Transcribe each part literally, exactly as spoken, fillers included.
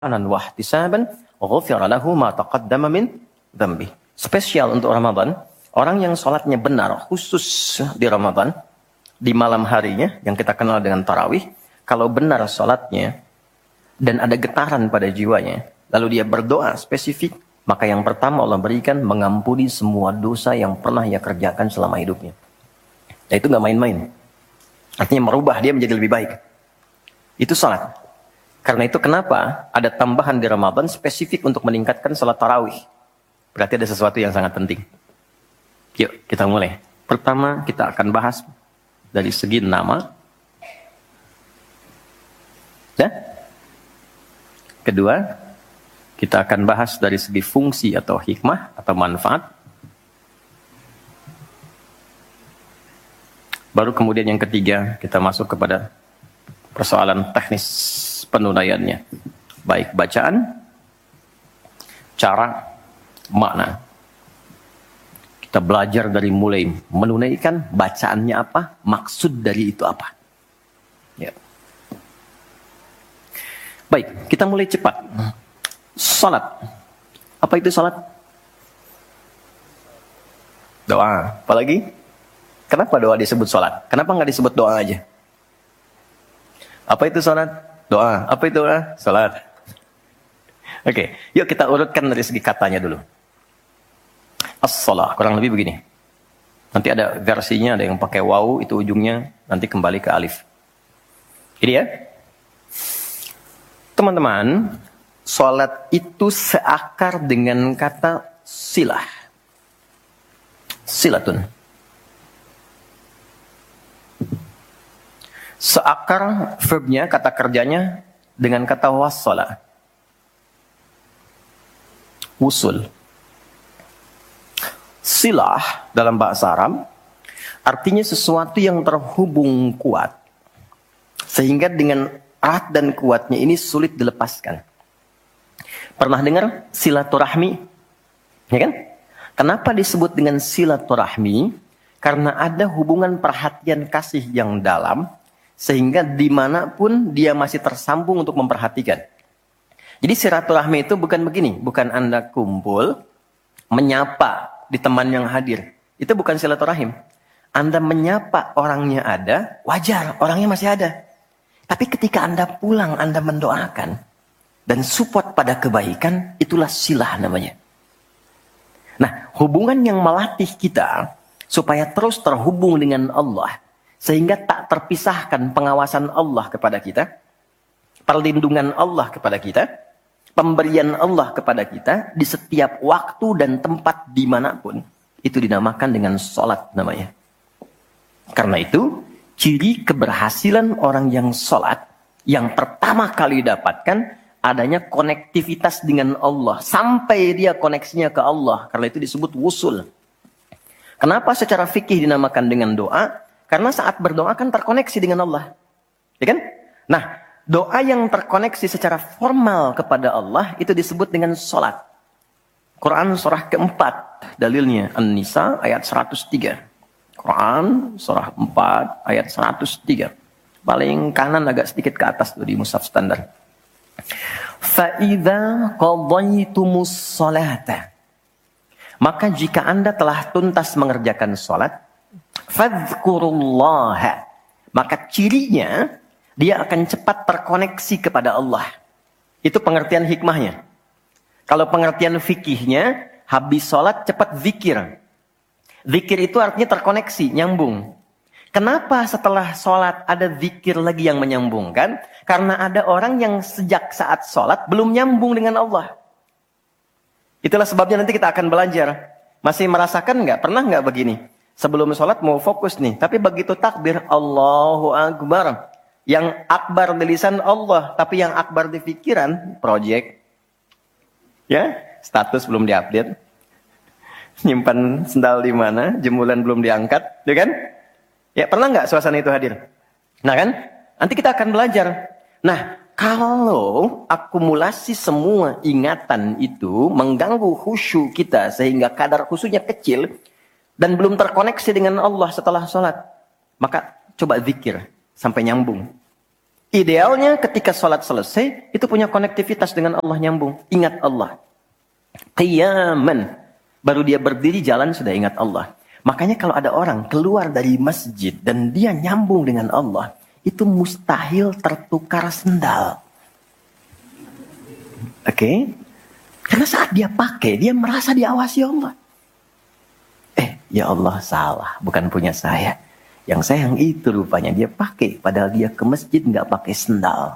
anan wahtisaban ghufira lahu ma taqaddama min dzambi. Spesial untuk Ramadan, orang yang sholatnya benar khusus di Ramadan, di malam harinya yang kita kenal dengan tarawih, kalau benar sholatnya dan ada getaran pada jiwanya, lalu dia berdoa spesifik, maka yang pertama Allah berikan mengampuni semua dosa yang pernah ia kerjakan selama hidupnya. Ya, itu nggak main-main. Artinya merubah dia menjadi lebih baik. Itu sholat. Karena itu kenapa ada tambahan di Ramadan spesifik untuk meningkatkan sholat tarawih. Berarti ada sesuatu yang sangat penting. Yuk kita mulai. Pertama kita akan bahas dari segi nama. Ya? Kedua, kita akan bahas dari segi fungsi atau hikmah atau manfaat. Baru kemudian yang ketiga kita masuk kepada persoalan teknis penunaiannya. Baik bacaan, cara, makna. Kita belajar dari mulai menunaikan bacaannya apa, maksud dari itu apa. Ya. Baik, kita mulai cepat. Salat. Apa itu salat? Doa. Apalagi? Kenapa doa disebut salat? Kenapa nggak disebut doa aja? Apa itu salat? Doa. Apa itu doa? Salat. Oke, yuk kita urutkan dari segi katanya dulu. As-salah, kurang lebih begini. Nanti ada versinya, ada yang pakai waw, itu ujungnya nanti kembali ke alif. Ini ya. Teman-teman, salat itu seakar dengan kata silah. Silatun. Seakar verbnya, kata kerjanya dengan kata wassala. Usul. Silah dalam bahasa Arab artinya sesuatu yang terhubung kuat. Sehingga dengan erat dan kuatnya ini sulit dilepaskan. Pernah dengar silaturahmi? Ya kan? Kenapa disebut dengan silaturahmi? Karena ada hubungan perhatian kasih yang dalam. Sehingga dimanapun dia masih tersambung untuk memperhatikan. Jadi silaturahmi itu bukan begini. Bukan Anda kumpul, menyapa di teman yang hadir. Itu bukan silaturahim. Anda menyapa orangnya ada, wajar, orangnya masih ada. Tapi ketika Anda pulang, Anda mendoakan. Dan support pada kebaikan, itulah silah namanya. Nah, hubungan yang melatih kita, supaya terus terhubung dengan Allah. Sehingga tak terpisahkan pengawasan Allah kepada kita, perlindungan Allah kepada kita, pemberian Allah kepada kita di setiap waktu dan tempat dimanapun. Itu dinamakan dengan sholat namanya. Karena itu, ciri keberhasilan orang yang sholat, yang pertama kali dapatkan, adanya konektivitas dengan Allah. Sampai dia koneksinya ke Allah. Karena itu disebut wusul. Kenapa secara fikih dinamakan dengan doa? Karena saat berdoa kan terkoneksi dengan Allah. Ya kan? Nah, doa yang terkoneksi secara formal kepada Allah itu disebut dengan sholat. Quran surah keempat, dalilnya An-Nisa ayat seratus tiga. Quran surah empat ayat seratus tiga. Paling kanan agak sedikit ke atas tuh di mushaf standar. فَإِذَا قَضَيْتُمُ الصَّلَاةَ Maka jika Anda telah tuntas mengerjakan sholat, fadhkurullaha, maka cirinya dia akan cepat terkoneksi kepada Allah. Itu pengertian hikmahnya. Kalau pengertian fikihnya, habis sholat cepat zikir. Zikir itu artinya terkoneksi, nyambung. Kenapa setelah sholat ada zikir lagi yang menyambungkan? Karena ada orang yang sejak saat sholat belum nyambung dengan Allah. Itulah sebabnya nanti kita akan belajar. Masih merasakan nggak? Pernah nggak begini? Sebelum sholat mau fokus nih. Tapi begitu takbir, Allahu Akbar. Yang akbar di lisan Allah. Tapi yang akbar di pikiran, project. Ya, status belum diupdate. Nyimpan sendal di mana, jemuran belum diangkat. Ya kan? Ya, pernah nggak suasana itu hadir? Nah kan? Nanti kita akan belajar. Nah, kalau akumulasi semua ingatan itu mengganggu khusyuk kita sehingga kadar khusyuknya kecil dan belum terkoneksi dengan Allah setelah sholat, maka coba zikir sampai nyambung. Idealnya ketika sholat selesai, itu punya konektivitas dengan Allah, nyambung. Ingat Allah. Qiyaman. Baru dia berdiri jalan sudah ingat Allah. Makanya kalau ada orang keluar dari masjid dan dia nyambung dengan Allah, itu mustahil tertukar sendal. Oke? Okay? Karena saat dia pakai, dia merasa diawasi Allah. Eh, ya Allah salah, bukan punya saya. Yang saya yang itu rupanya dia pakai, padahal dia ke masjid nggak pakai sendal.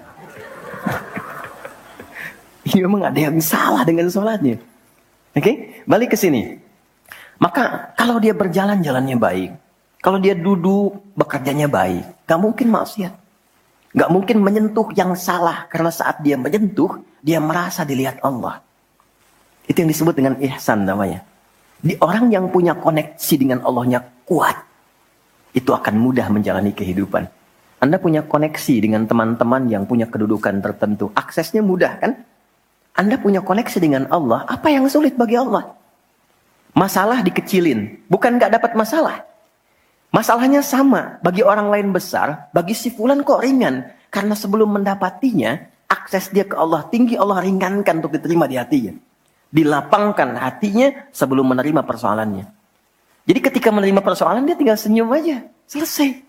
Ini memang ada yang salah dengan sholatnya. Oke, okay? Balik ke sini. Maka kalau dia berjalan jalannya baik, kalau dia duduk bekerjanya baik, nggak mungkin maksiat, nggak mungkin menyentuh yang salah karena saat dia menyentuh dia merasa dilihat Allah. Itu yang disebut dengan ihsan namanya. Di orang yang punya koneksi dengan Allahnya kuat, itu akan mudah menjalani kehidupan. Anda punya koneksi dengan teman-teman yang punya kedudukan tertentu. Aksesnya mudah kan? Anda punya koneksi dengan Allah. Apa yang sulit bagi Allah? Masalah dikecilin. Bukan gak dapat masalah. Masalahnya sama. Bagi orang lain besar. Bagi si fulan kok ringan. Karena sebelum mendapatinya, akses dia ke Allah tinggi. Allah ringankan untuk diterima di hatinya. Dilapangkan hatinya sebelum menerima persoalannya. Jadi ketika menerima persoalan dia tinggal senyum aja. Selesai.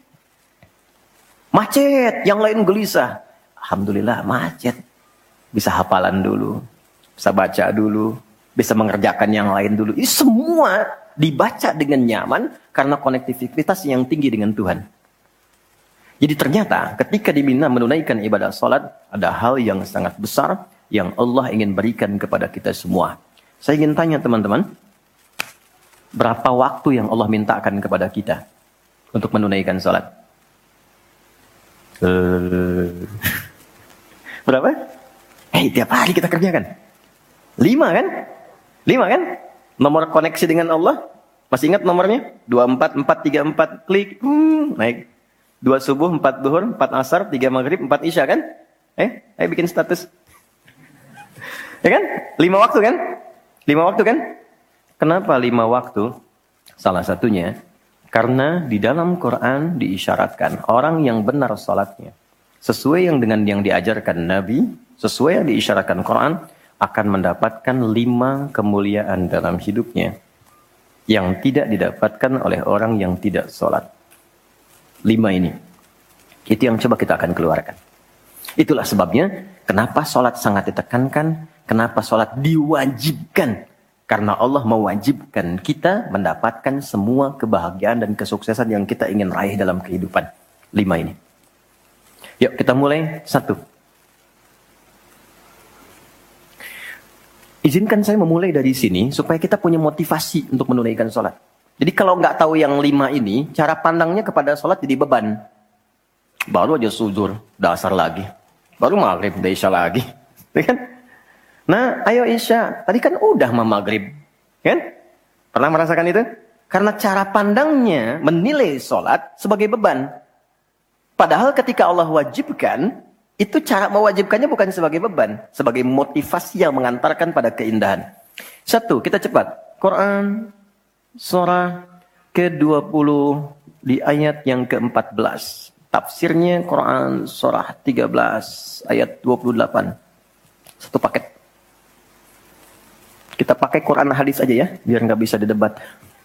Macet. Yang lain gelisah. Alhamdulillah macet. Bisa hafalan dulu. Bisa baca dulu. Bisa mengerjakan yang lain dulu. Ini semua dibaca dengan nyaman. Karena konektivitas yang tinggi dengan Tuhan. Jadi ternyata ketika diminta menunaikan ibadah salat. Ada hal yang sangat besar. Yang Allah ingin berikan kepada kita semua. Saya ingin tanya teman-teman. Berapa waktu yang Allah mintakan kepada kita untuk menunaikan salat? Uh, berapa? Eh, hey, tiap hari kita kerjakan. Lima kan? Lima kan? Nomor koneksi dengan Allah. Masih ingat nomornya? Dua, empat, empat, tiga, empat. Klik. Hmm, naik. Dua subuh, empat duhur, empat asar, tiga maghrib, empat isya kan? Eh, ayo bikin status. Ya kan? Lima waktu kan? Lima waktu kan? Kenapa lima waktu? Salah satunya, karena di dalam Quran diisyaratkan orang yang benar salatnya, sesuai yang dengan yang diajarkan Nabi, sesuai yang diisyaratkan Quran, akan mendapatkan lima kemuliaan dalam hidupnya, yang tidak didapatkan oleh orang yang tidak salat. Lima ini. Itu yang coba kita akan keluarkan. Itulah sebabnya, kenapa salat sangat ditekankan, kenapa salat diwajibkan. Karena Allah mewajibkan kita mendapatkan semua kebahagiaan dan kesuksesan yang kita ingin raih dalam kehidupan. Lima ini. Yuk kita mulai. Satu. Izinkan saya memulai dari sini supaya kita punya motivasi untuk menunaikan sholat. Jadi kalau nggak tahu yang lima ini, cara pandangnya kepada sholat jadi beban. Baru aja sujud, dasar lagi. Baru maghrib, udah isya lagi. Kan? Nah, ayo isya. Tadi kan udah mau maghrib. Kan? Pernah merasakan itu? Karena cara pandangnya menilai sholat sebagai beban. Padahal ketika Allah wajibkan, itu cara mewajibkannya bukan sebagai beban. Sebagai motivasi yang mengantarkan pada keindahan. Satu, kita cepat. Quran, surah ke dua puluh di ayat yang ke empat belas. Tafsirnya Quran surah tiga belas ayat dua puluh delapan. Satu paket. Kita pakai Quran hadis aja ya, biar nggak bisa didebat.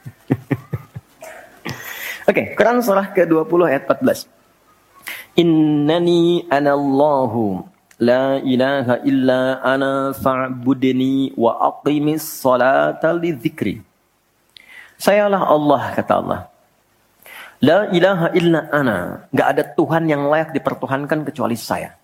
Oke, okay, Quran surah ke dua puluh ayat empat belas. Innani anallahu la ilaha illa ana fa'budni wa aqimis salata li dzikri. Sayalah Allah, kata Allah. La ilaha illa ana. Nggak ada Tuhan yang layak dipertuhankan kecuali saya.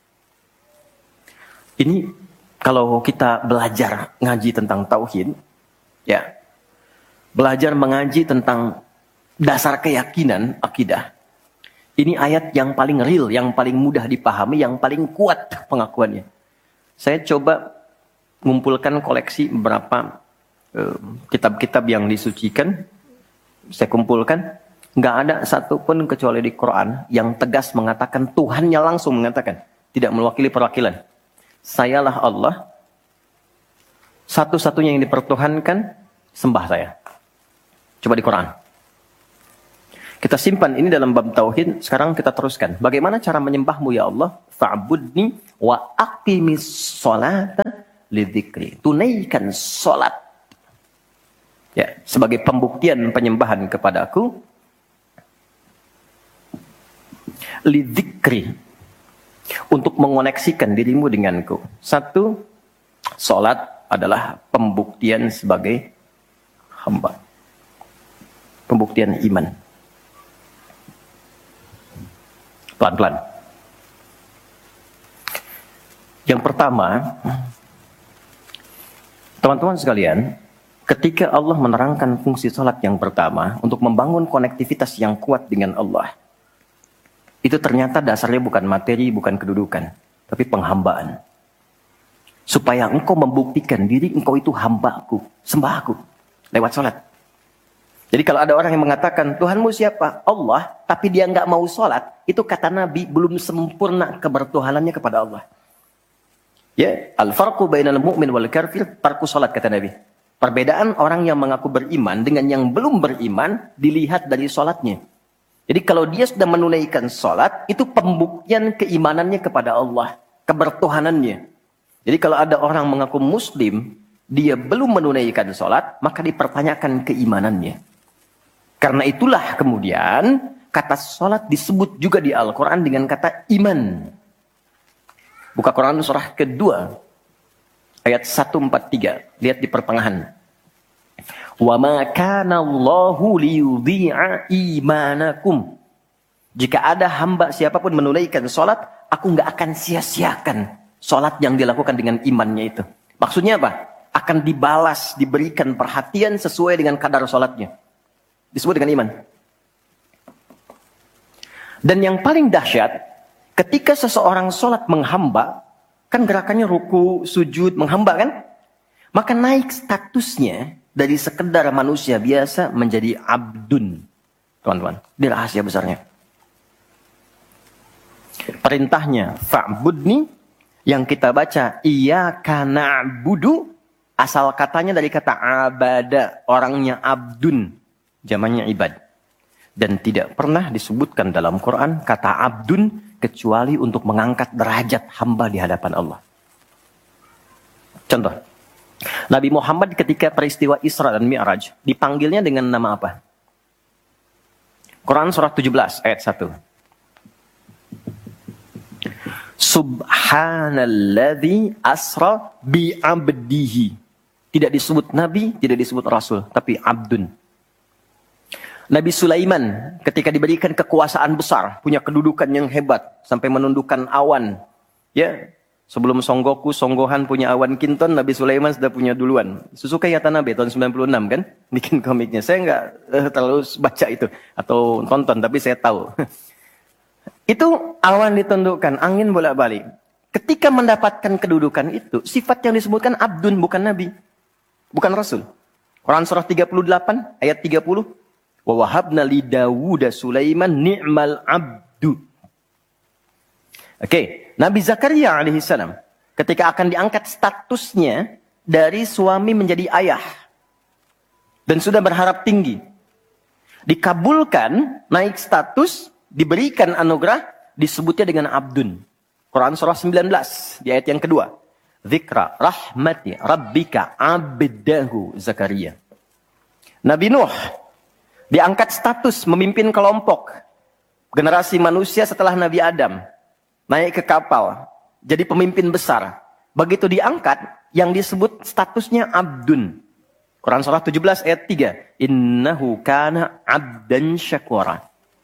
Ini kalau kita belajar ngaji tentang tauhid, ya, belajar mengaji tentang dasar keyakinan, akidah, ini ayat yang paling real, yang paling mudah dipahami, yang paling kuat pengakuannya. Saya coba mengumpulkan koleksi beberapa kitab-kitab uh, yang disucikan, saya kumpulkan, nggak ada satupun kecuali di Quran yang tegas mengatakan, Tuhannya langsung mengatakan, tidak mewakili perwakilan. Sayalah Allah, satu-satunya yang dipertuhankan, sembah saya. Coba di Quran. Kita simpan ini dalam bab tauhid. Sekarang kita teruskan. Bagaimana cara menyembahmu ya Allah? Fa'budni wa aqimis sholata lidzikri. Tunaikan sholat. Ya, sebagai pembuktian penyembahan kepadaku. Lidzikri. Untuk mengoneksikan dirimu denganku. Satu, sholat adalah pembuktian sebagai hamba. Pembuktian iman. Pelan-pelan. Yang pertama, teman-teman sekalian, ketika Allah menerangkan fungsi salat yang pertama untuk membangun konektivitas yang kuat dengan Allah, itu ternyata dasarnya bukan materi, bukan kedudukan, tapi penghambaan. Supaya engkau membuktikan diri engkau itu hambaku, sembahku, lewat salat. Jadi kalau ada orang yang mengatakan, Tuhanmu siapa? Allah, tapi dia nggak mau sholat, itu kata Nabi, belum sempurna kebertuhanannya kepada Allah. Ya, al-farqu bainal mu'min wal kafir, tarku sholat, kata Nabi. Perbedaan orang yang mengaku beriman dengan yang belum beriman, dilihat dari sholatnya. Jadi kalau dia sudah menunaikan sholat, itu pembuktian keimanannya kepada Allah, kebertuhanannya. Jadi kalau ada orang mengaku muslim, dia belum menunaikan sholat, maka dipertanyakan keimanannya. Karena itulah kemudian kata sholat disebut juga di Al-Quran dengan kata iman. Buka Quran surah kedua. Ayat seratus empat puluh tiga. Lihat di pertengahan. Wa ma kana Allahu liyudhi'a imanakum. Jika ada hamba siapapun menunaikan sholat, aku nggak akan sia-siakan sholat yang dilakukan dengan imannya itu. Maksudnya apa? Akan dibalas, diberikan perhatian sesuai dengan kadar sholatnya. Disebut dengan iman. Dan yang paling dahsyat, ketika seseorang sholat menghamba, kan gerakannya ruku, sujud, menghamba kan? Maka naik statusnya dari sekedar manusia biasa menjadi abdun. Teman-teman, ini rahasia besarnya. Perintahnya, fa'budni, yang kita baca, iyyaka na'budu, asal katanya dari kata abada, orangnya abdun. Jamannya ibad. Dan tidak pernah disebutkan dalam Quran kata abdun kecuali untuk mengangkat derajat hamba di hadapan Allah. Contoh. Nabi Muhammad ketika peristiwa Isra dan Mi'raj dipanggilnya dengan nama apa? Quran surah tujuh belas ayat satu. Subhanalladzi asra bi'abdihi. Tidak disebut Nabi, tidak disebut Rasul, tapi abdun. Nabi Sulaiman ketika diberikan kekuasaan besar, punya kedudukan yang hebat sampai menundukkan awan. Ya, sebelum Songgoku, Songgohan punya awan kinton, Nabi Sulaiman sudah punya duluan. Susuka Yatanabe tahun sembilan puluh enam kan, bikin komiknya. Saya nggak uh, terlalu baca itu atau tonton, tapi saya tahu. Itu awan ditundukkan, angin bolak-balik. Ketika mendapatkan kedudukan itu, sifat yang disebutkan abdun, bukan Nabi, bukan Rasul. Quran surah tiga puluh delapan ayat tiga puluh. Wa wahabna li Dawuda Sulaiman ni'mal abdu. Oke, okay. Nabi Zakaria alaihissalam ketika akan diangkat statusnya dari suami menjadi ayah dan sudah berharap tinggi, dikabulkan, naik status, diberikan anugerah, disebutnya dengan abdun. Quran surah sembilan belas di ayat yang kedua. Dzikra rahmati rabbika abdahu Zakaria. Nabi Nuh diangkat status memimpin kelompok generasi manusia setelah Nabi Adam. Naik ke kapal. Jadi pemimpin besar. Begitu diangkat, yang disebut statusnya abdun. Quran surah tujuh belas ayat tiga. Innahu kana abdan syakura.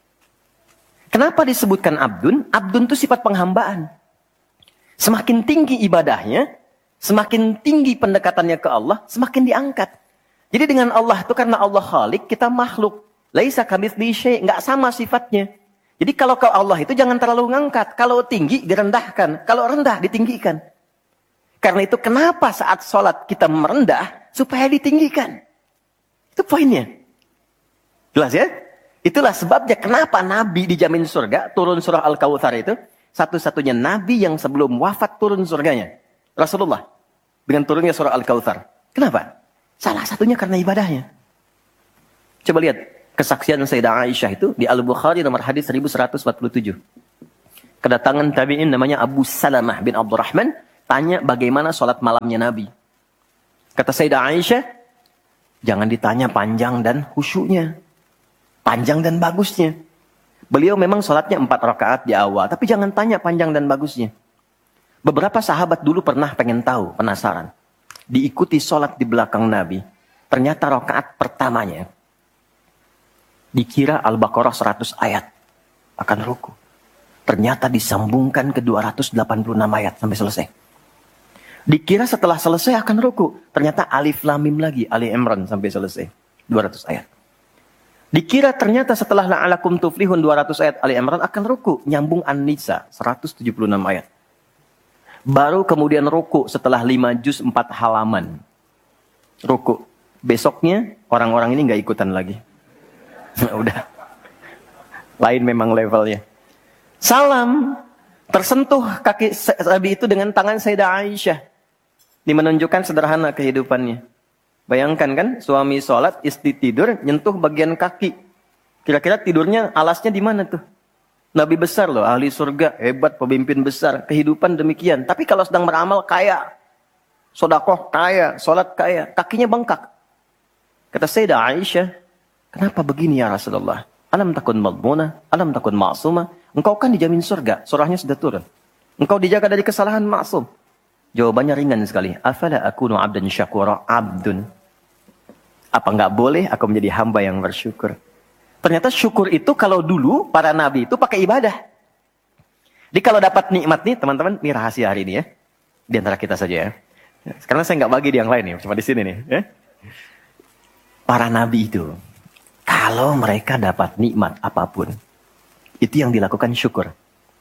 Kenapa disebutkan abdun? Abdun itu sifat penghambaan. Semakin tinggi ibadahnya, semakin tinggi pendekatannya ke Allah, semakin diangkat. Jadi dengan Allah itu karena Allah Khalik, kita makhluk. Laisa kamitslihi syai', enggak sama sifatnya. Jadi kalau ke Allah itu jangan terlalu ngangkat. Kalau tinggi direndahkan, kalau rendah ditinggikan. Karena itu kenapa saat sholat kita merendah supaya ditinggikan. Itu poinnya. Jelas ya? Itulah sebabnya kenapa Nabi dijamin surga, turun surah Al-Kautsar itu satu-satunya Nabi yang sebelum wafat turun surganya. Rasulullah dengan turunnya surah Al-Kautsar. Kenapa? Salah satunya karena ibadahnya. Coba lihat, kesaksian Sayyidah Aisyah itu di Al-Bukhari nomor hadis seribu seratus empat puluh tujuh. Kedatangan tabi'in namanya Abu Salamah bin Abdurrahman, tanya bagaimana sholat malamnya Nabi. Kata Sayyidah Aisyah, jangan ditanya panjang dan khusyuknya, panjang dan bagusnya. Beliau memang sholatnya empat rakaat di awal, tapi jangan tanya panjang dan bagusnya. Beberapa sahabat dulu pernah pengen tahu, penasaran. Diikuti sholat di belakang Nabi. Ternyata rakaat pertamanya dikira Al-Baqarah seratus ayat akan ruku. Ternyata disambungkan ke dua ratus delapan puluh enam ayat sampai selesai. Dikira setelah selesai akan ruku. Ternyata Alif Lam Mim lagi, Ali Imran sampai selesai. dua ratus ayat. Dikira ternyata setelah La'alakum Tuflihun dua ratus ayat Ali Imran akan ruku. Nyambung An-Nisa seratus tujuh puluh enam ayat. Baru kemudian ruku setelah lima juz empat halaman. Ruku. Besoknya orang-orang ini nggak ikutan lagi. Udah. Lain memang levelnya. Salam. Tersentuh kaki Nabi itu dengan tangan Sayyidah Aisyah. Ini menunjukkan sederhana kehidupannya. Bayangkan kan, suami sholat, istri tidur, nyentuh bagian kaki. Kira-kira tidurnya, alasnya di mana tuh? Nabi besar loh, ahli surga, hebat, pemimpin besar. Kehidupan demikian. Tapi kalau sedang beramal, kaya. Sodakoh, kaya. Sholat, kaya. Kakinya bengkak. Kata Sayyidah Aisyah, kenapa begini ya Rasulullah? Alam takun madmuna, alam takun ma'sumah. Engkau kan dijamin surga, surahnya sudah turun. Engkau dijaga dari kesalahan maksum. Jawabannya ringan sekali. Afala akunu abdan syakura abdun. Apa enggak boleh aku menjadi hamba yang bersyukur? Ternyata syukur itu kalau dulu para nabi itu pakai ibadah. Jadi kalau dapat nikmat nih teman-teman, ini rahasia hari ini ya. Di antara kita saja ya. Karena saya nggak bagi di yang lain nih, cuma di sini nih. Ya. Para nabi itu, kalau mereka dapat nikmat apapun, itu yang dilakukan syukur.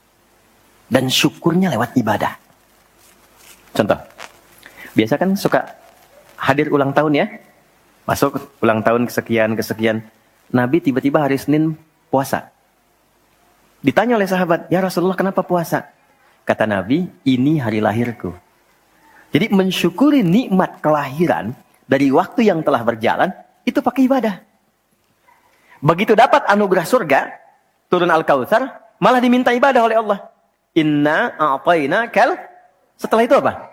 Dan syukurnya lewat ibadah. Contoh, biasa kan suka hadir ulang tahun ya. Masuk ulang tahun kesekian-kesekian. Nabi tiba-tiba hari Senin puasa. Ditanya oleh sahabat, ya Rasulullah kenapa puasa? Kata Nabi, ini hari lahirku. Jadi mensyukuri nikmat kelahiran dari waktu yang telah berjalan, itu pakai ibadah. Begitu dapat anugerah surga, turun Al-Kautsar, malah diminta ibadah oleh Allah. Inna a'tainakal. Setelah itu apa?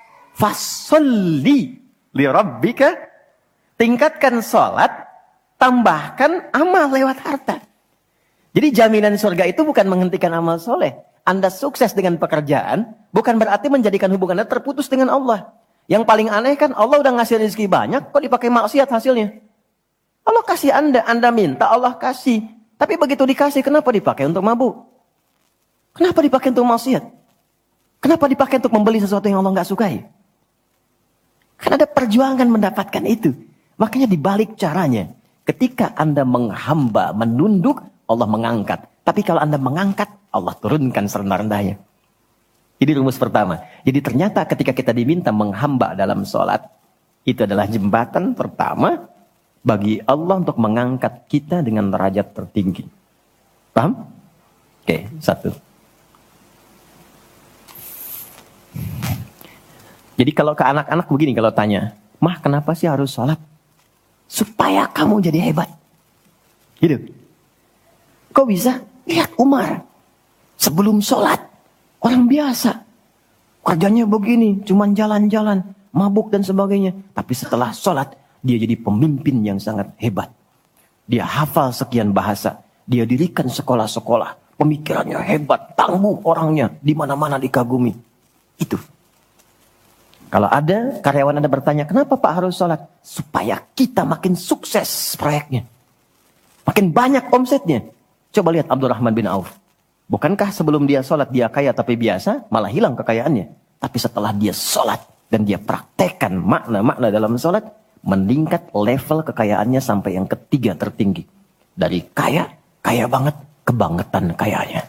Fasolli li rabbika. Tingkatkan sholat, tambahkan amal lewat harta. Jadi jaminan surga itu bukan menghentikan amal soleh. Anda sukses dengan pekerjaan, bukan berarti menjadikan hubungan Anda terputus dengan Allah. Yang paling aneh kan Allah udah ngasih rezeki banyak, kok dipakai maksiat hasilnya? Allah kasih Anda, Anda minta Allah kasih. Tapi begitu dikasih, kenapa dipakai untuk mabuk? Kenapa dipakai untuk maksiat? Kenapa dipakai untuk membeli sesuatu yang Allah nggak sukai? Kan ada perjuangan mendapatkan itu. Makanya dibalik caranya, ketika Anda menghamba, menunduk, Allah mengangkat. Tapi kalau Anda mengangkat, Allah turunkan serendah-rendahnya. Jadi rumus pertama. Jadi ternyata ketika kita diminta menghamba dalam sholat, itu adalah jembatan pertama bagi Allah untuk mengangkat kita dengan derajat tertinggi. Paham? Oke, satu. Jadi kalau ke anak-anak begini kalau tanya, Mah kenapa sih harus sholat? Supaya kamu jadi hebat. Gitu. Kok bisa? Lihat Umar. Sebelum sholat. Orang biasa. Kerjanya begini. Cuman jalan-jalan. Mabuk dan sebagainya. Tapi setelah sholat. Dia jadi pemimpin yang sangat hebat. Dia hafal sekian bahasa. Dia dirikan sekolah-sekolah. Pemikirannya hebat. Tangguh orangnya. Di mana-mana dikagumi. Itu. Kalau ada karyawan Anda bertanya, kenapa Pak harus sholat? Supaya kita makin sukses proyeknya. Makin banyak omsetnya. Coba lihat Abdurrahman bin Auf. Bukankah sebelum dia sholat dia kaya tapi biasa, malah hilang kekayaannya. Tapi setelah dia sholat dan dia praktekkan makna-makna dalam sholat, meningkat level kekayaannya sampai yang ketiga tertinggi. Dari kaya, kaya banget, kebangetan kayanya.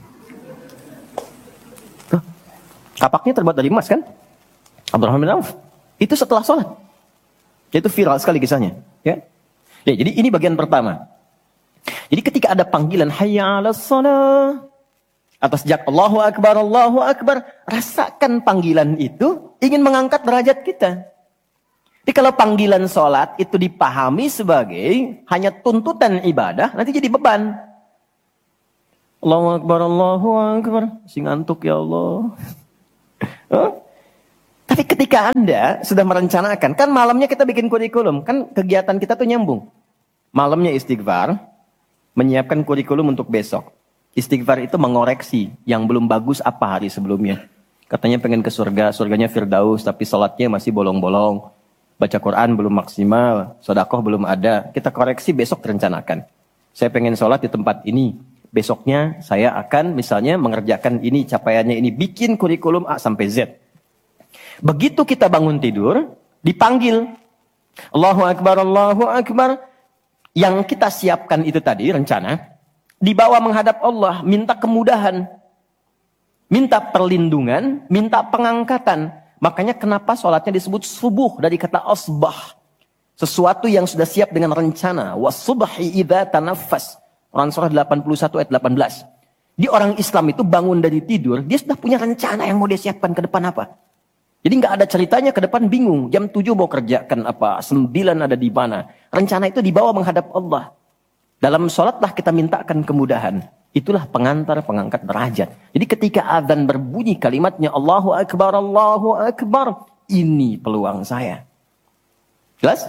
Tuh, kapaknya terbuat dari emas kan? Abdurrahman bin Auf. Itu setelah sholat. Itu viral sekali kisahnya. Ya. Ya, jadi ini bagian pertama. Jadi ketika ada panggilan hayya 'alas shalah, atas jak Allahu Akbar, Allahu Akbar, rasakan panggilan itu ingin mengangkat derajat kita. Jadi kalau panggilan sholat itu dipahami sebagai hanya tuntutan ibadah, nanti jadi beban. Allahu Akbar, Allahu Akbar. Masih ngantuk ya Allah. Huh? Tapi ketika Anda sudah merencanakan, kan malamnya kita bikin kurikulum, kan kegiatan kita tuh nyambung. Malamnya istighfar, menyiapkan kurikulum untuk besok. Istighfar itu mengoreksi yang belum bagus apa hari sebelumnya. Katanya pengen ke surga, surganya Firdaus, tapi sholatnya masih bolong-bolong. Baca Quran belum maksimal, sedekah belum ada. Kita koreksi besok terencanakan. Saya pengen sholat di tempat ini. Besoknya saya akan misalnya mengerjakan ini, capaiannya ini. Bikin kurikulum A sampai Z. Begitu kita bangun tidur, dipanggil. Allahu Akbar, Allahu Akbar. Yang kita siapkan itu tadi, rencana. Dibawa menghadap Allah, minta kemudahan. Minta perlindungan, minta pengangkatan. Makanya kenapa sholatnya disebut subuh dari kata asbah. Sesuatu yang sudah siap dengan rencana. Wasubhi idza tanaffas. Quran surah delapan puluh satu ayat delapan belas. Di orang Islam itu bangun dari tidur, dia sudah punya rencana yang mau dia siapkan ke depan apa. Jadi nggak ada ceritanya ke depan bingung. Jam tujuh mau kerjakan apa, sembilan ada di mana. Rencana itu dibawa menghadap Allah. Dalam sholatlah kita mintakan kemudahan. Itulah pengantar pengangkat derajat. Jadi ketika azan berbunyi kalimatnya Allahu Akbar, Allahu Akbar. Ini peluang saya. Jelas?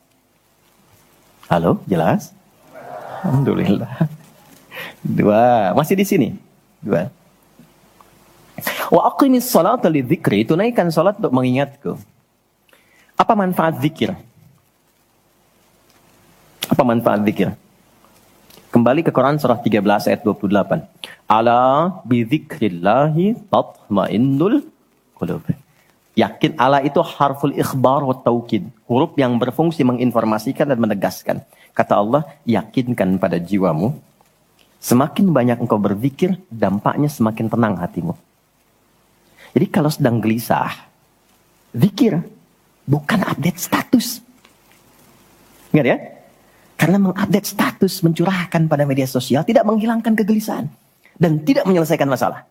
Halo, jelas? Alhamdulillah. Dua, masih di sini. Dua. Wa aqimis salata lidzikri, tunaikan salat untuk mengingatku. Apa manfaat zikir? Apa manfaat zikir? Kembali ke Quran surah tiga belas ayat dua puluh delapan. Ala bidzikrillahi tatmainnul qulub. Yakin, ala itu harful ikhbar wa taukid. Huruf yang berfungsi menginformasikan dan menegaskan. Kata Allah, yakinkan pada jiwamu. Semakin banyak engkau berzikir, dampaknya semakin tenang hatimu. Jadi kalau sedang gelisah, zikir. Bukan update status. Ingat ya? Karena mengupdate status, mencurahkan pada media sosial, tidak menghilangkan kegelisahan. Dan tidak menyelesaikan masalah.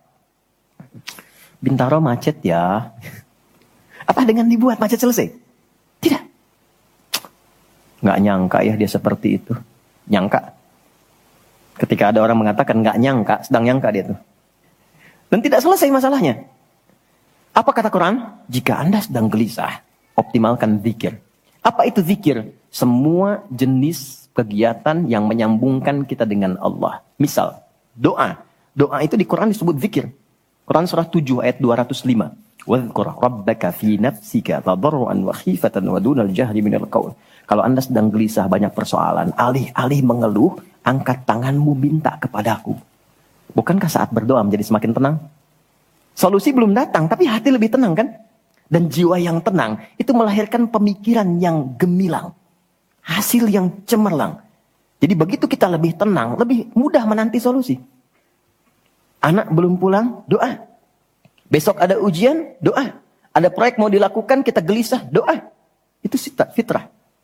Bintaro macet ya. Apa dengan dibuat macet selesai? Tidak. Nggak nyangka ya dia seperti itu. Nyangka. Ketika ada orang mengatakan nggak nyangka, sedang nyangka dia tuh. Dan tidak selesai masalahnya. Apa kata Quran? Jika Anda sedang gelisah, optimalkan zikir. Apa itu zikir? Semua jenis kegiatan yang menyambungkan kita dengan Allah. Misal, doa. Doa itu di Quran disebut zikir. Quran surah tujuh ayat dua ratus lima. Wadhkur rabbaka fi nafsika tadarruan wa khifatan wa dunal jahri minal qaul. Kalau Anda sedang gelisah banyak persoalan, alih-alih mengeluh, angkat tanganmu minta kepadaku. Bukankah saat berdoa menjadi semakin tenang? Solusi belum datang, tapi hati lebih tenang kan? Dan jiwa yang tenang itu melahirkan pemikiran yang gemilang. Hasil yang cemerlang. Jadi begitu kita lebih tenang, lebih mudah menanti solusi. Anak belum pulang, doa. Besok ada ujian, doa. Ada proyek mau dilakukan, kita gelisah, doa. Itu fitrah.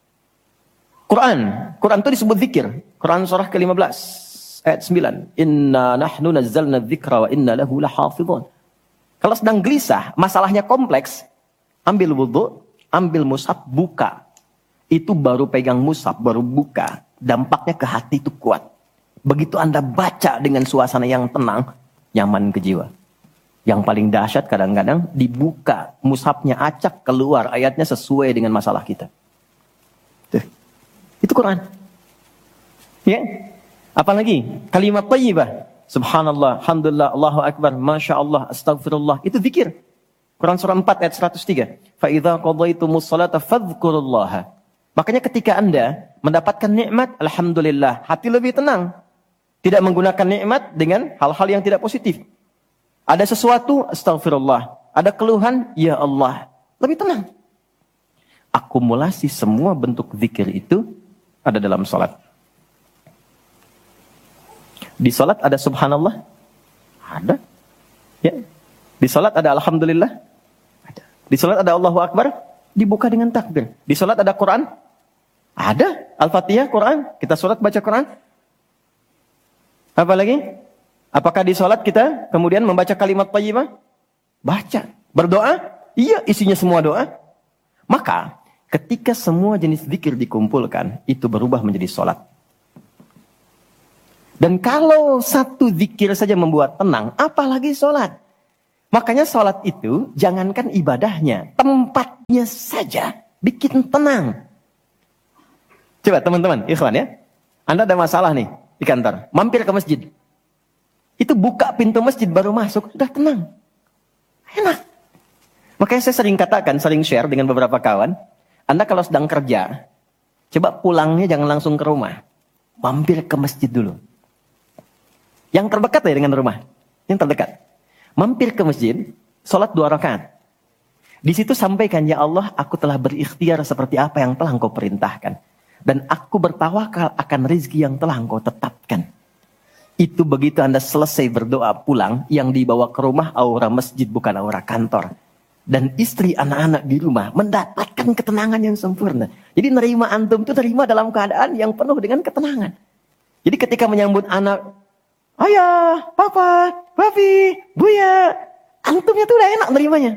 Quran. Quran itu disebut zikir. Quran surah ke lima belas. Ayat sembilan. Inna nahnu nazzalna dzikra wa inna lahu lahafidhun. Kalau sedang gelisah, masalahnya kompleks. Ambil wudhu, ambil mushaf, buka. Itu baru pegang mushaf, baru buka. Dampaknya ke hati itu kuat. Begitu Anda baca dengan suasana yang tenang, nyaman ke jiwa. Yang paling dahsyat kadang-kadang dibuka, mushafnya acak, keluar ayatnya sesuai dengan masalah kita. Tuh. Itu Quran. Ya. Apalagi kalimat thayyibah. Subhanallah, alhamdulillah, Allahu akbar, masya Allah, astagfirullah. Itu zikir. Quran surah empat ayat seratus tiga. Fa idza qadaytumus salata fadhkurullaha. Makanya ketika Anda mendapatkan nikmat, alhamdulillah, hati lebih tenang. Tidak menggunakan nikmat dengan hal-hal yang tidak positif. Ada sesuatu, astagfirullah. Ada keluhan, ya Allah. Lebih tenang. Akumulasi semua bentuk zikir itu ada dalam salat. Di salat ada subhanallah? Ada. Ya. Di salat ada alhamdulillah? Ada. Di salat ada Allahu Akbar? Dibuka dengan takbir. Di salat ada Quran? Ada. Al-Fatihah, Quran. Kita salat baca Quran. Apa lagi? Apakah di salat kita kemudian membaca kalimat thayyibah? Baca. Berdoa? Iya, isinya semua doa. Maka, Ketika semua jenis zikir dikumpulkan, itu berubah menjadi sholat. Dan kalau satu zikir saja membuat tenang, apalagi sholat. Makanya sholat itu, jangankan ibadahnya, tempatnya saja bikin tenang. Coba teman-teman, ikhwan ya. Anda ada masalah nih di kantor, mampir ke masjid. Itu buka pintu masjid baru masuk, udah tenang. Enak. Makanya saya sering katakan, sering share dengan beberapa kawan, Anda kalau sedang kerja, coba pulangnya jangan langsung ke rumah. Mampir ke masjid dulu. Yang terdekat ya dengan rumah. Yang terdekat. Mampir ke masjid, sholat dua rakaat. Di situ sampaikan, ya Allah, aku telah berikhtiar seperti apa yang telah engkau perintahkan. Dan aku bertawakal akan rezeki yang telah engkau tetapkan. Itu begitu Anda selesai berdoa pulang, yang dibawa ke rumah aura masjid bukan aura kantor. Dan istri anak-anak di rumah mendapatkan ketenangan yang sempurna. Jadi nerima antum itu nerima dalam keadaan yang penuh dengan ketenangan. Jadi ketika menyambut anak, ayah, papa, papi, buya, antumnya tuh udah enak nerimanya.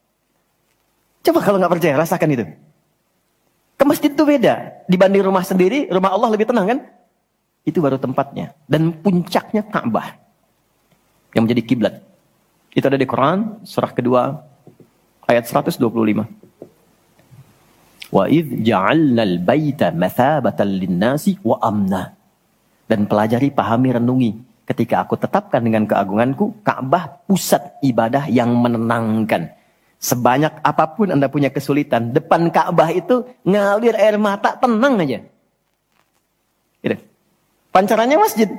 Coba kalau nggak percaya, rasakan itu. Ke masjid itu beda. Dibanding rumah sendiri, rumah Allah lebih tenang kan? Itu baru tempatnya. Dan puncaknya Ka'bah. Yang menjadi kiblat. Itu ada di Quran, surah kedua, ayat seratus dua puluh lima. Wa idh ja'alnal baita mathabatan linnasi wa amna. Dan pelajari, pahami, renungi. Ketika aku tetapkan dengan keagunganku, Ka'bah pusat ibadah yang menenangkan. Sebanyak apapun Anda punya kesulitan, depan Ka'bah itu ngalir air mata, tenang aja. Gitu. Pancarannya masjid.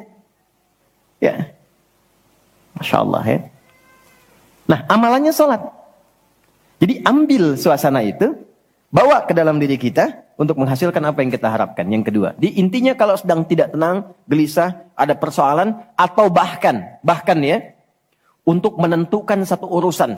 Ya. Masya Allah ya. Nah, amalannya sholat. Jadi ambil suasana itu, bawa ke dalam diri kita untuk menghasilkan apa yang kita harapkan. Yang kedua, di intinya kalau sedang tidak tenang, gelisah, ada persoalan, atau bahkan, bahkan ya, untuk menentukan satu urusan.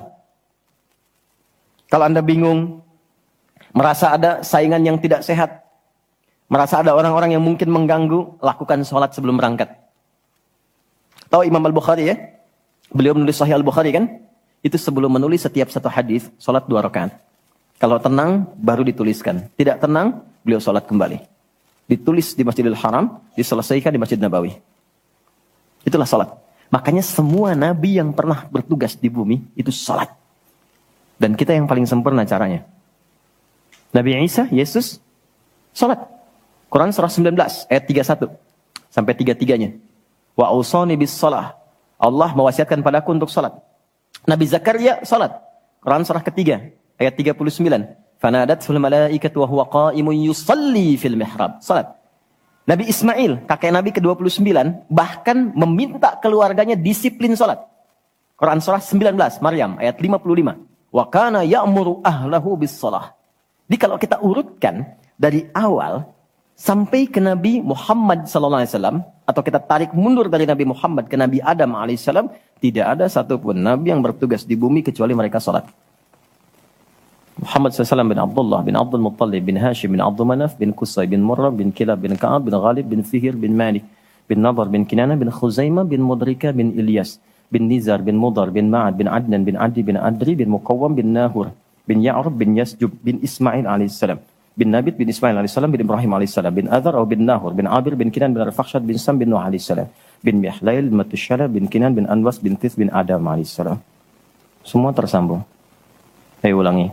Kalau Anda bingung, merasa ada saingan yang tidak sehat, merasa ada orang-orang yang mungkin mengganggu, lakukan sholat sebelum berangkat. Tahu Imam Al-Bukhari ya? Beliau menulis Sahih Al-Bukhari kan? Itu sebelum menulis setiap satu hadis, sholat dua rakaat. Kalau tenang, baru dituliskan. Tidak tenang, beliau sholat kembali. Ditulis di Masjidil Haram, diselesaikan di Masjid Nabawi. Itulah sholat. Makanya semua nabi yang pernah bertugas di bumi, itu sholat. Dan kita yang paling sempurna caranya. Nabi Isa, Yesus, sholat. Quran surah sembilan belas, ayat tiga puluh satu. Sampai tiga puluh tiga-nya. Wa ausani bis sholah. Allah mewasiatkan padaku untuk sholat. Nabi Zakaria, sholat. Quran surah ketiga, ayat tiga puluh sembilan. Fanadatul malaikatu wa huwa qa'imun yusalli fil mihrab. Salat. Nabi Ismail, kakek Nabi ke dua puluh sembilan, bahkan meminta keluarganya disiplin salat. Quran surah sembilan belas, Maryam ayat lima puluh lima. Wa kana ya'muru ahlahu bis shalah. Jadi kalau kita urutkan dari awal sampai ke Nabi Muhammad sallallahu alaihi wasallam, atau kita tarik mundur dari Nabi Muhammad ke Nabi Adam alaihissalam, tidak ada satupun nabi yang bertugas di bumi kecuali mereka salat. Muhammad sallallahu alaihi wasallam bin Abdullah bin Abdul Muttalib bin Hashim bin Abdul Manaf bin Qusay bin Murrah bin Kilab bin Ka'ab bin Ghalib bin Fihir bin Malik bin Nadar bin Kinana bin Khuzaimah bin Mudrika bin Ilyas bin Nizar bin Mudar bin Ma'ad bin Adnan bin Adi bin Adri bin Muqawwam bin Nahur bin Ya'rub bin Yasjub bin Ismail alaihissalam bin Nabit bin Ismail alaihissalam bin Ibrahim alaihissalam bin Adhar atau bin Nahur bin Abir bin Kinan bin Arfakhshad bin Sam bin Nuh alaihissalam bin Mihlail bin Matushala bin Kinan bin Anwas bin Tis bin Adam alaihissalam. Semua tersambung. Saya ulangi.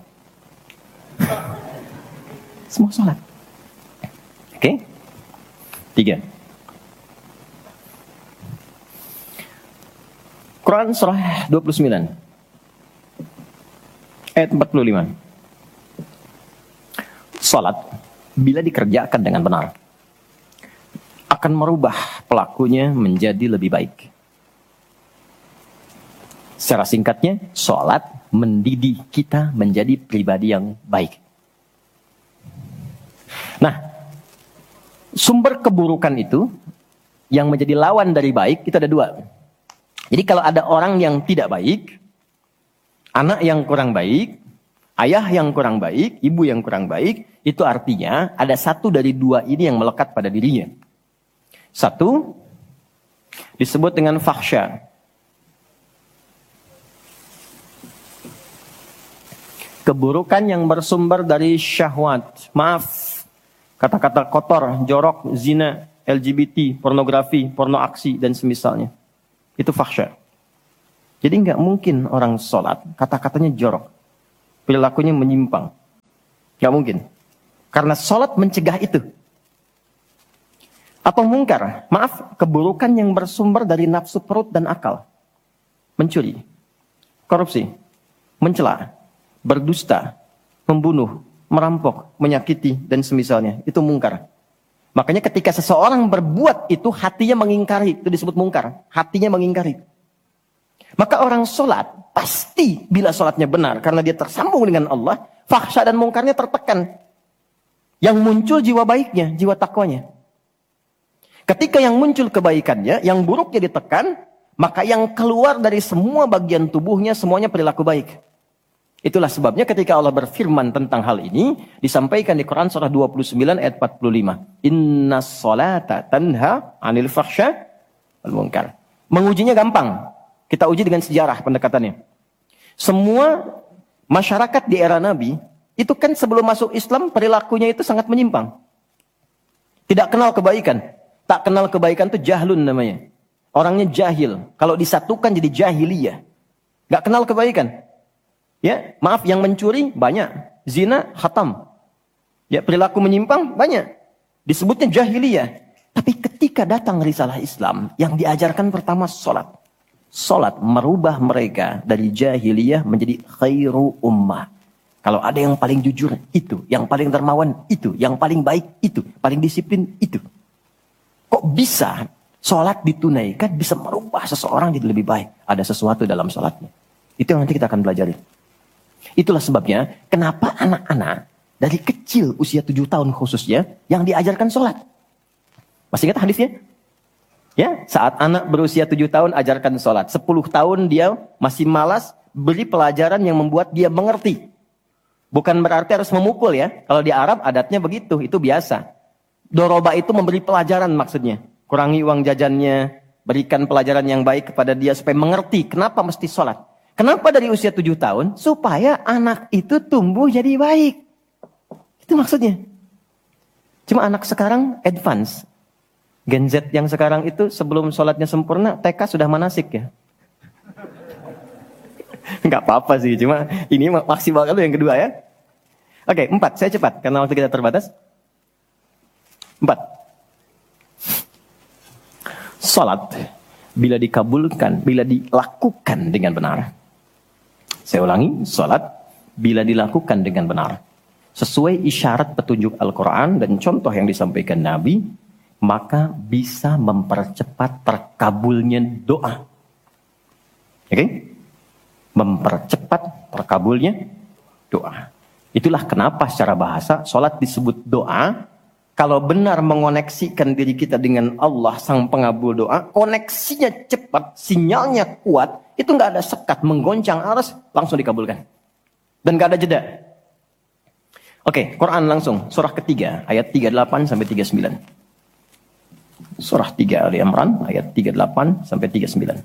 Semua sholat. Oke? Okay? Tiga. Quran surah dua puluh sembilan. Ayat empat puluh lima. Salat bila dikerjakan dengan benar akan merubah pelakunya menjadi lebih baik. Secara singkatnya, salat mendidik kita menjadi pribadi yang baik. Nah, sumber keburukan itu yang menjadi lawan dari baik itu ada dua. Jadi kalau ada orang yang tidak baik, anak yang kurang baik, ayah yang kurang baik, ibu yang kurang baik, itu artinya ada satu dari dua ini yang melekat pada dirinya. Satu, disebut dengan fahsya. Keburukan yang bersumber dari syahwat. Maaf, kata-kata kotor, jorok, zina, L G B T, pornografi, porno aksi, dan semisalnya. Itu fahsya. Jadi nggak mungkin orang sholat, kata-katanya jorok. Perilakunya menyimpang. Nggak mungkin. Karena sholat mencegah itu. Atau mungkar, maaf, keburukan yang bersumber dari nafsu perut dan akal. Mencuri, korupsi, mencela, berdusta, membunuh, merampok, menyakiti, dan semisalnya. Itu mungkar. Makanya ketika seseorang berbuat itu, hatinya mengingkari. Itu disebut mungkar. Hatinya mengingkari. Maka orang sholat, pasti bila sholatnya benar, karena dia tersambung dengan Allah, fahsya dan mungkarnya tertekan. Yang muncul jiwa baiknya, jiwa takwanya. Ketika yang muncul kebaikannya, yang buruknya ditekan, maka yang keluar dari semua bagian tubuhnya, semuanya perilaku baik. Itulah sebabnya ketika Allah berfirman tentang hal ini, disampaikan di Quran surah dua puluh sembilan ayat empat puluh lima. Inna sholata tanha anil fahsya wal munkar. Mengujinya gampang. Kita uji dengan sejarah pendekatannya. Semua masyarakat di era Nabi, itu kan sebelum masuk Islam, perilakunya itu sangat menyimpang. Tidak kenal kebaikan. Tak kenal kebaikan itu jahlun namanya. Orangnya jahil. Kalau disatukan jadi jahiliyah. Gak kenal kebaikan. Ya, maaf, yang mencuri banyak. Zina, khatam. Ya, perilaku menyimpang banyak. Disebutnya jahiliyah. Tapi ketika datang risalah Islam, yang diajarkan pertama sholat. Sholat merubah mereka dari jahiliyah menjadi khairu ummah. Kalau ada yang paling jujur, itu. Yang paling dermawan, itu. Yang paling baik, itu. Paling disiplin, itu. Kok bisa sholat ditunaikan bisa merubah seseorang jadi lebih baik? Ada sesuatu dalam sholatnya. Itu yang nanti kita akan pelajari. Itulah sebabnya kenapa anak-anak dari kecil usia tujuh tahun khususnya yang diajarkan sholat. Masih ingat hadisnya? Ya, saat anak berusia tujuh tahun ajarkan sholat. sepuluh tahun dia masih malas, beri pelajaran yang membuat dia mengerti. Bukan berarti harus memukul ya. Kalau di Arab adatnya begitu, itu biasa. Doroba itu memberi pelajaran maksudnya. Kurangi uang jajannya, berikan pelajaran yang baik kepada dia supaya mengerti kenapa mesti sholat. Kenapa dari usia tujuh tahun? Supaya anak itu tumbuh jadi baik. Itu maksudnya. Cuma anak sekarang advance. Gen Z yang sekarang itu sebelum sholatnya sempurna, T K sudah manasik ya. Enggak apa-apa sih, cuma ini maksimal kalau yang kedua ya. Oke, empat, saya cepat karena waktu kita terbatas. Empat. Salat bila dikabulkan, bila dilakukan dengan benar. Saya ulangi, salat bila dilakukan dengan benar. Sesuai isyarat petunjuk Al-Quran dan contoh yang disampaikan Nabi, maka bisa mempercepat terkabulnya doa. Oke? Okay? Mempercepat terkabulnya doa. Itulah kenapa secara bahasa salat disebut doa. Kalau benar mengoneksikan diri kita dengan Allah sang pengabul doa, koneksinya cepat, sinyalnya kuat, itu nggak ada sekat, menggoncang aras, langsung dikabulkan. Dan nggak ada jeda. Oke, Quran langsung, surah ketiga, ayat tiga puluh delapan sampai tiga puluh sembilan. Surah tiga Ali Imran, ayat tiga puluh delapan sampai tiga puluh sembilan.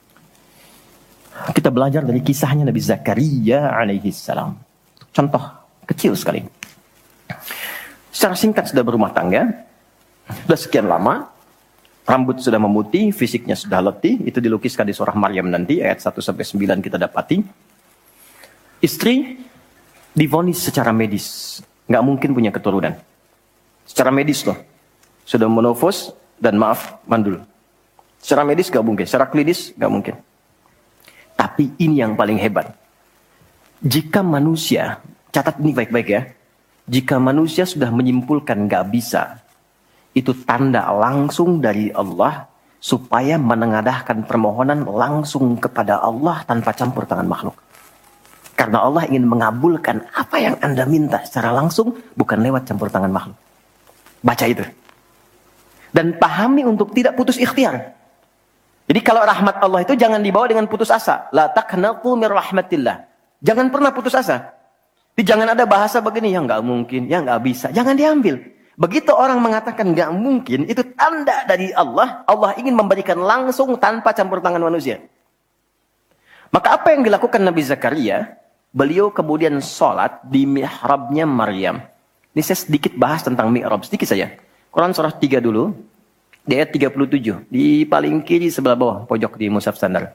Kita belajar dari kisahnya Nabi Zakaria alaihi salam. Contoh kecil sekali. Secara singkat sudah berumah tangga, sudah sekian lama, rambut sudah memutih, fisiknya sudah letih, itu dilukiskan di surah Maryam nanti, ayat satu sampai sembilan kita dapati. Istri divonis secara medis, nggak mungkin punya keturunan. Secara medis loh, sudah menopause dan maaf, mandul. Secara medis nggak mungkin, secara klinis nggak mungkin. Tapi ini yang paling hebat. Jika manusia, catat ini baik-baik ya, jika manusia sudah menyimpulkan gak bisa, itu tanda langsung dari Allah supaya menengadahkan permohonan langsung kepada Allah tanpa campur tangan makhluk. Karena Allah ingin mengabulkan apa yang Anda minta secara langsung, bukan lewat campur tangan makhluk. Baca itu. Dan pahami untuk tidak putus ikhtiar. Jadi kalau rahmat Allah itu jangan dibawa dengan putus asa. La taqnatu min rahmatillah. Jangan pernah putus asa. Jadi jangan ada bahasa begini, ya nggak mungkin, ya nggak bisa. Jangan diambil. Begitu orang mengatakan nggak mungkin, itu tanda dari Allah. Allah ingin memberikan langsung tanpa campur tangan manusia. Maka apa yang dilakukan Nabi Zakaria? beliau kemudian sholat di mihrabnya Maryam. Ini saya sedikit bahas tentang mihrab, sedikit saja. Quran surah tiga dulu, di ayat tiga puluh tujuh, di paling kiri sebelah bawah, pojok di mushaf standar.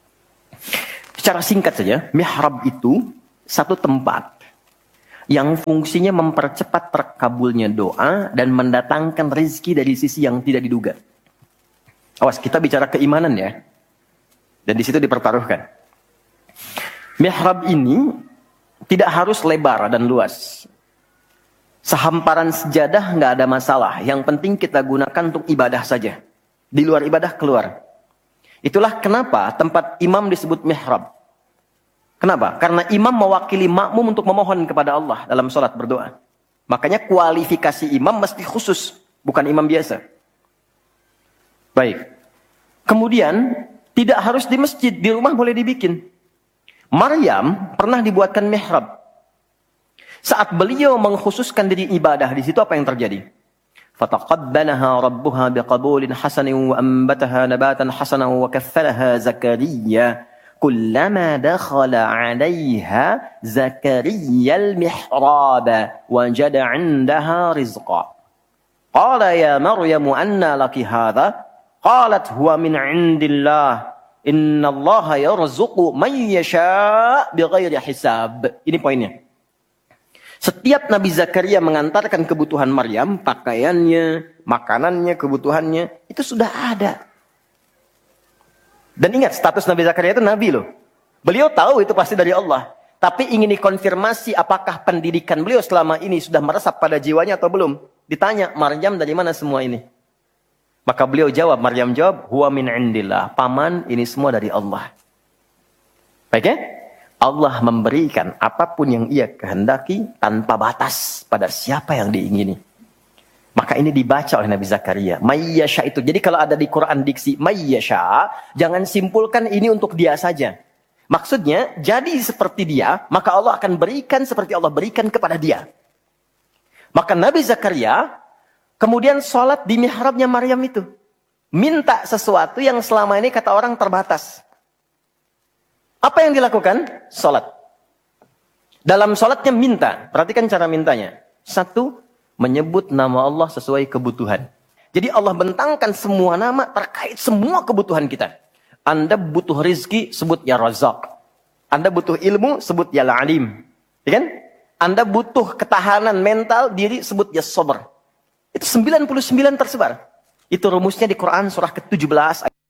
Secara singkat saja, mihrab itu satu tempat yang fungsinya mempercepat terkabulnya doa dan mendatangkan rezeki dari sisi yang tidak diduga. Awas, kita bicara keimanan ya. Dan di situ dipertaruhkan. Mihrab ini tidak harus lebar dan luas. Sehamparan sejadah nggak ada masalah. Yang penting kita gunakan untuk ibadah saja. Di luar ibadah keluar. Itulah kenapa tempat imam disebut mihrab. Kenapa? Karena imam mewakili makmum untuk memohon kepada Allah dalam sholat berdoa. Makanya kualifikasi imam mesti khusus, bukan imam biasa. Baik. Kemudian, tidak harus di masjid, di rumah boleh dibikin. Maryam pernah dibuatkan mihrab. Saat beliau mengkhususkan diri ibadah, di situ apa yang terjadi? Fataqabbalaha rabbuha biqabulin hasanin wa ambataha nabatan hasanan wa kaffalaha Zakaria. كلما دخل عليها زكريا المحراب وجد عندها رزقا قال يا مريم أنى لك هذا قالت هو من عند الله إن الله يرزق من يشاء بغير حساب. Ini poinnya. Setiap Nabi Zakaria mengantarkan kebutuhan Maryam, pakaiannya, makanannya, kebutuhannya, itu sudah ada. Dan ingat, status Nabi Zakaria itu Nabi loh. Beliau tahu itu pasti dari Allah. Tapi ingin dikonfirmasi apakah pendidikan beliau selama ini sudah meresap pada jiwanya atau belum. Ditanya, Maryam dari mana semua ini? Maka beliau jawab, Maryam jawab, Huwa min indillah. Paman, ini semua dari Allah. Baik ya? Allah memberikan apapun yang ia kehendaki tanpa batas pada siapa yang diingini. Maka ini dibaca oleh Nabi Zakaria. Mayyasha itu. Jadi kalau ada di Quran diksi mayyasha, jangan simpulkan ini untuk dia saja. Maksudnya, jadi seperti dia, maka Allah akan berikan seperti Allah berikan kepada dia. Maka Nabi Zakaria kemudian sholat di mihrabnya Maryam itu. Minta sesuatu yang selama ini kata orang terbatas. Apa yang dilakukan? Sholat. Dalam sholatnya minta. Perhatikan cara mintanya. Satu, menyebut nama Allah sesuai kebutuhan. Jadi Allah bentangkan semua nama terkait semua kebutuhan kita. Anda butuh rizki, sebut ya Razak. Anda butuh ilmu, sebut ya Alim. Ya kan? Anda butuh ketahanan mental diri, sebut ya Sabar. Itu sembilan puluh sembilan tersebar. Itu rumusnya di Quran surah ke tujuh belas.